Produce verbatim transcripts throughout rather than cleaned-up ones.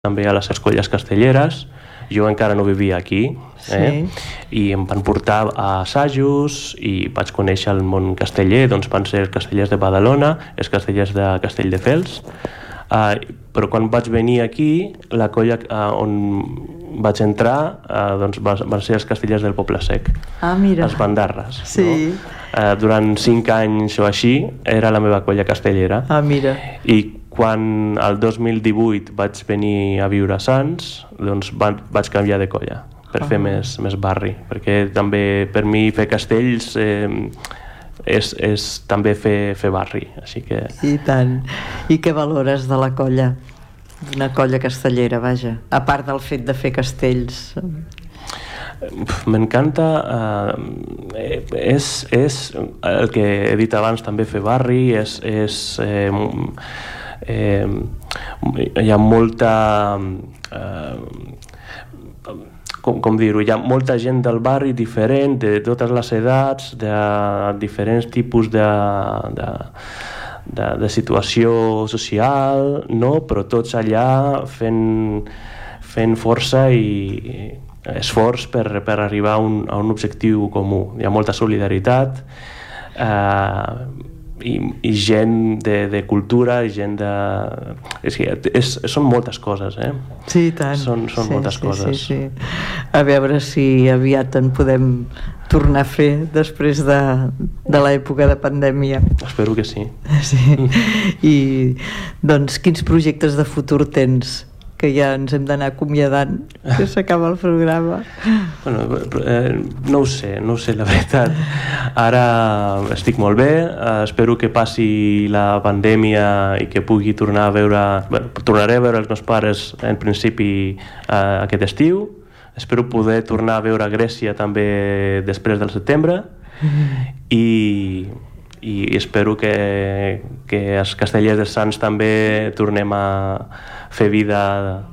també a les Escolles Castelleres. Jo encara no vivia aquí, eh? Sí. I em van portar a assajos i vaig conèixer el món casteller, doncs van ser els castellers de Badalona, els castellers de Castelldefels, uh, però quan vaig venir aquí, la colla uh, on vaig entrar uh, doncs va, van ser els castellers del Poble Sec, ah, mira. Els bandarres. Sí. No? Uh, durant cinc anys o així era la meva colla castellera. Ah, mira. I quan el dos mil divuit vaig venir a viure a Sants, doncs va, vaig canviar de colla per ah. fer més, més barri, perquè també per mi fer castells eh, és, és també fer, fer barri, així que... I tant. I què valores de la colla? Una colla castellera, vaja, a part del fet de fer castells. M'encanta, eh, és, és el que he dit abans, també fer barri, és, és eh, eh, hi ha molta eh, com, com dir-ho, hi ha molta gent del barri diferent, de totes les edats, de diferents tipus de, de, de, de situació social, no? Però tots allà fent, fent força i esforç per, per arribar a un, a un objectiu comú. Hi ha molta solidaritat, eh, I, i gent de, de cultura, i gent de... És que és, són moltes coses, eh? Sí, tant. Són, són sí, moltes sí, coses. Sí, sí. A veure si aviat en podem tornar a fer després de, de l'època de pandèmia. Espero que sí. Sí. I, doncs, quins projectes de futur tens? Que ja ens hem d'anar acomiadant, que s'acaba el programa. Bueno, eh, no ho sé, no ho sé, la veritat. Ara estic molt bé, eh, espero que passi la pandèmia i que pugui tornar a veure... Bueno, tornaré a veure els meus pares en principi eh, aquest estiu. Espero poder tornar a veure Grècia també després del setembre. Mm. I... i espero que, que els castellers de Sants també tornem a fer vida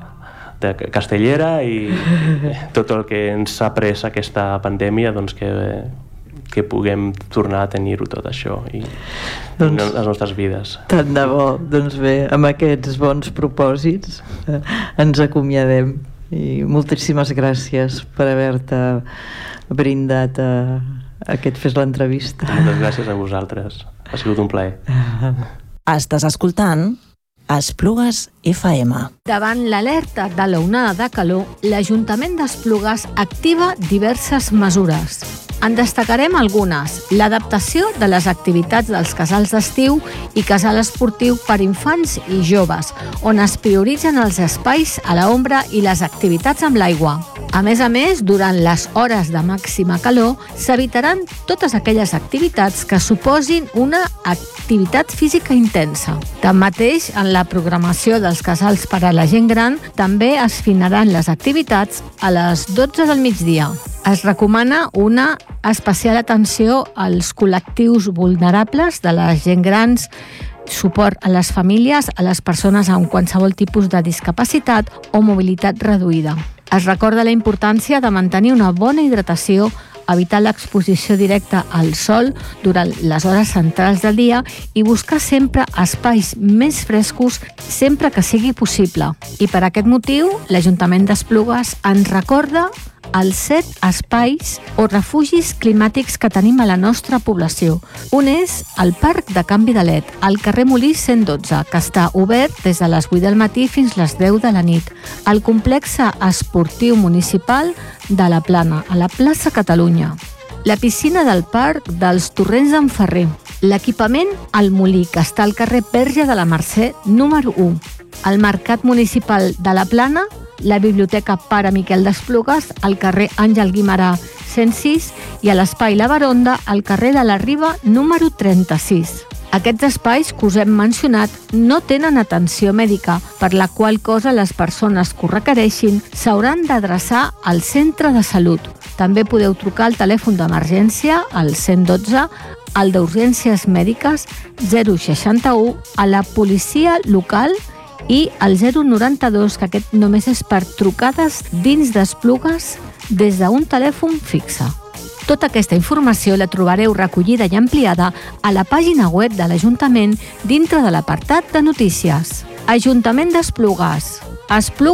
de castellera i tot el que ens ha pres aquesta pandèmia, doncs que, que puguem tornar a tenir-ho tot això i doncs, les nostres vides. Tant de bo. Doncs bé, amb aquests bons propòsits eh, ens acomiadem i moltíssimes gràcies per haver-te brindat a aquest fes l'entrevista. Moltes gràcies a vosaltres. Ha sigut un plaer. Estàs escoltant Esplugues F M. Davant l'alerta de l'onada de calor, l'Ajuntament d'Esplugues activa diverses mesures. En destacarem algunes: l'adaptació de les activitats dels casals d'estiu i casal esportiu per infants i joves, on es prioritzen els espais a l'ombra i les activitats amb l'aigua. A més a més, durant les hores de màxima calor, s'evitaran totes aquelles activitats que suposin una activitat física intensa. Tanmateix, en la programació dels casals per a la gent gran, també es finaran les activitats a les dotze del migdia. Es recomana una especial atenció als col·lectius vulnerables de les gent grans, suport a les famílies, a les persones amb qualsevol tipus de discapacitat o mobilitat reduïda. Es recorda la importància de mantenir una bona hidratació, evitar l'exposició directa al sol durant les hores centrals del dia i buscar sempre espais més frescos sempre que sigui possible. I per aquest motiu, l'Ajuntament d'Esplugues ens recorda els set espais o refugis climàtics que tenim a la nostra població. Un és el Parc de Can Vidalet, al carrer Molí cent dotze, que està obert des de les vuit del matí fins les deu de la nit. El complex esportiu municipal de la Plana, a la plaça Catalunya. La piscina del Parc dels Torrents d'en Ferrer. L'equipament al Molí, que està al carrer Verge de la Mercè, número u. El Mercat Municipal de la Plana, la Biblioteca Pare Miquel d'Esplugues, al carrer Àngel Guimerà cent sis i a l'Espai La Baronda, al carrer de la Riba número trenta-sis. Aquests espais que us hem mencionat no tenen atenció mèdica, per la qual cosa les persones que ho requereixin s'hauran d'adreçar al centre de salut. També podeu trucar al telèfon d'emergència, al cent dotze, al d'urgències mèdiques zero seixanta-u, a la policia local i al zero noranta-dos, que aquest només és per trucades dins d'Esplugues des d'un telèfon fixe. Tota aquesta informació la trobareu recollida i ampliada a la pàgina web de l'Ajuntament dintre de l'apartat de notícies. Ajuntament d'Esplugues. Esplugues